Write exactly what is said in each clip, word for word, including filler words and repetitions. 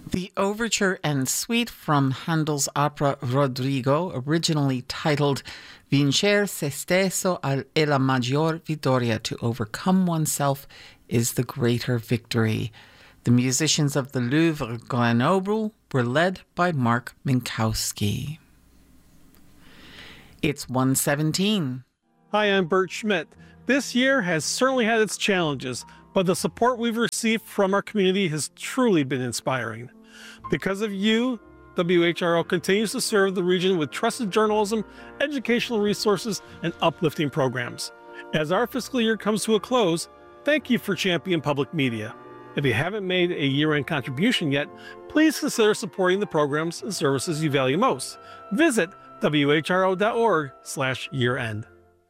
The overture and suite from Handel's opera Rodrigo, originally titled Vincer se stesso è la maggior vittoria, to overcome oneself is the greater victory. The musicians of the Louvre Grenoble were led by Mark Minkowski. It's one seventeen. Hi, I'm Bert Schmidt. This year has certainly had its challenges, but the support we've received from our community has truly been inspiring. Because of you, W H R O continues to serve the region with trusted journalism, educational resources, and uplifting programs. As our fiscal year comes to a close, thank you for championing public media. If you haven't made a year-end contribution yet, please consider supporting the programs and services you value most. Visit W H R O dot org slash year end.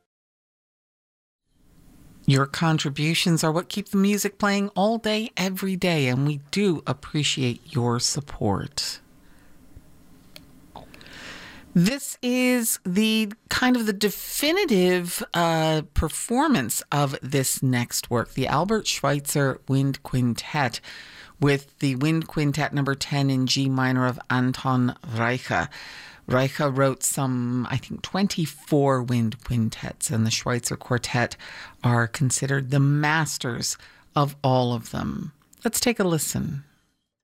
Your contributions are what keep the music playing all day, every day, and we do appreciate your support. This is the kind of the definitive uh, performance of this next work, the Albert Schweitzer Wind Quintet, with the Wind Quintet number ten in G minor of Anton Reicha. Reicha wrote some, I think, twenty-four wind quintets, and the Schweitzer Quartet are considered the masters of all of them. Let's take a listen.